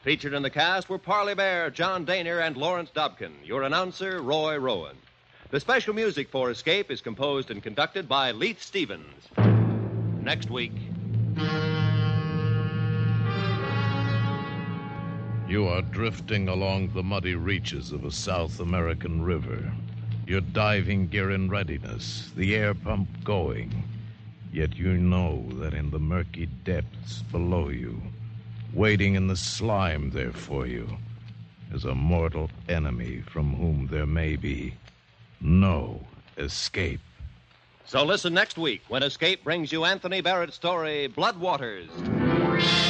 Featured in the cast were Parley Bear, John Daner, and Lawrence Dobkin. Your announcer, Roy Rowan. The special music for Escape is composed and conducted by Leith Stevens. Next week. You are drifting along the muddy reaches of a South American river. Your diving gear in readiness, the air pump going. Yet you know that in the murky depths below you, waiting in the slime there for you, is a mortal enemy from whom there may be no escape. So listen next week when Escape brings you Anthony Barrett's story, Blood Waters.